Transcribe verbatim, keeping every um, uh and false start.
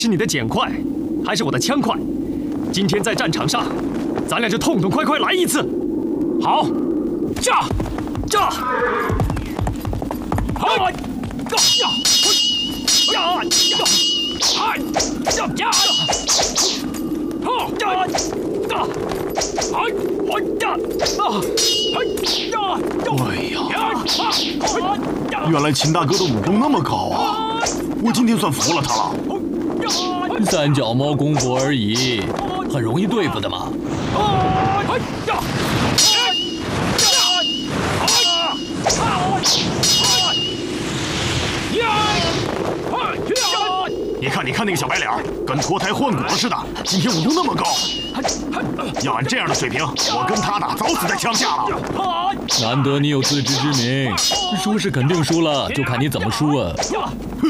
是你的剪快，还是我的枪快？今天在战场上，咱俩就痛痛快快来一次。好，炸，炸！好，呀，呀，呀，呀，嗨，呀，呀，好，呀，呀，嗨，好呀，啊，嗨呀， 哎呀，原来秦大哥的武功那么高啊！我今天算服了他了。 三脚猫功夫而已，很容易对付的嘛。 你看，你看那个小白脸，跟脱胎换骨了似的。今天武功那么高，要按这样的水平，我跟他打，早死在枪下了。 难得你有自知之明，输是肯定输了，就看你怎么输啊。